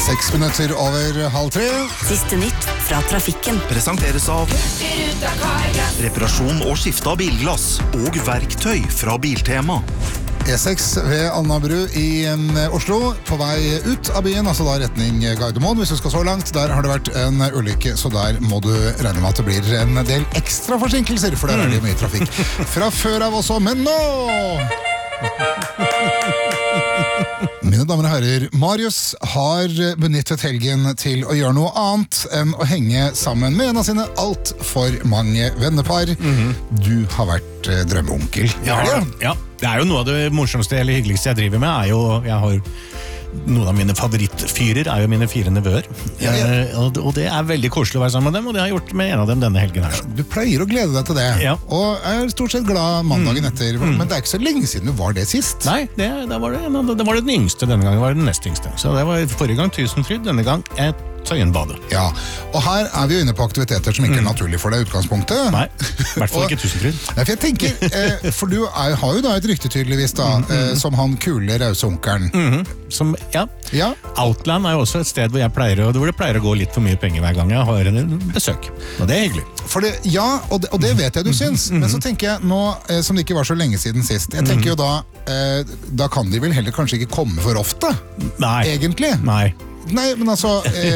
6 minutter over halv 3. Siste nytt fra trafikken. Presenteres av reparasjon og skifte av bilglass og verktøy fra Biltema. E6 ved Alnabru i Oslo, på vei ut av byen, altså da retning Gardermoen, hvis du skal så langt. Der har det vært en ulykke, så der må du regne med at det blir en del ekstra forsinkelser, for der er det mye trafikk. Fra før av også, men nå! Mine damer og herrer, Marius har benyttet helgen til å gjøre noe annet enn å henge sammen med en av sine alt for mange vennepar. Du har vært drømmeonkel. Ja, det er jo noe av det morsomste eller hyggeligste jeg driver med, jeg har noen av mine favorittfyrer er jo mine 4 nevøer. Og det er veldig koselig å være sammen med dem, og det har jeg gjort med en av dem denne helgen her. Du pleier å glede deg til det, og er stort sett glad mandagen etter, men det er ikke så lenge siden du var det sist. Nei, det var det den yngste, denne gangen var det den nest yngste. Så det var forrige gang Tusenfryd, denne gang et Tøyenbadet. Ja, og her er vi jo inne på aktiviteter som ikke er naturlig for deg i utgangspunktet. Nei, i hvert fall ikke Tusenfryd. For jeg tenker, for du har jo da et rykte tydeligvis da, som han kule, rause onkelen. Outland er jo også et sted hvor det pleier å gå litt for mye penger hver gang jeg har en besøk. Og det er hyggelig. Og det vet jeg du syns, men så tenker jeg nå, som det ikke var så lenge siden sist, jeg tenker jo da kan de vel heller kanskje ikke komme for ofte? Nei. Egentlig? Nei, men altså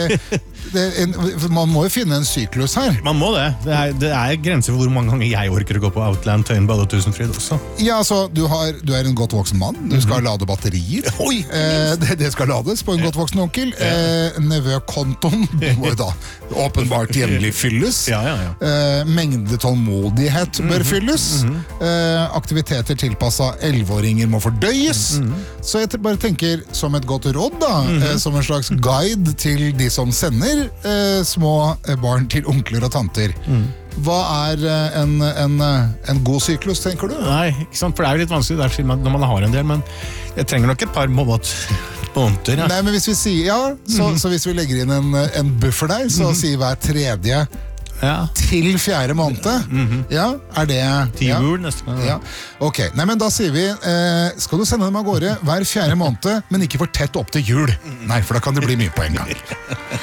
man må jo finne en syklus her. Man må det. Det er grenser for hvor mange ganger jeg orker å gå på Outland, Tøyenbadet og Tusenfryd også. Ja, altså, du er en godt voksen mann. Du skal lade batterier. Det skal lades på en godt voksen onkel. Nevøkontoen må jo da åpenbart jevnlig fylles. Mengde tålmodighet bør fylles. Aktiviteter tilpasset 11-åringer må fordøyes. Så jeg bare tenker, som et godt råd da, som en slags guide til de som sender små barn til onkler og tanter. Hva er en god syklus, tenker du? Nei, ikke sant, for det er jo litt vanskelig når man har en del, men jeg trenger nok et par måneder. Nei, men hvis vi sier, så hvis vi legger inn en buffer der, så sier hver tredje til 4. måned. Er det... Til jul neste gang. Ok, nei, men da sier vi, skal du sende dem av gårde hver 4. måned, men ikke for tett opp til jul. Nei, for da kan det bli mye på en gang.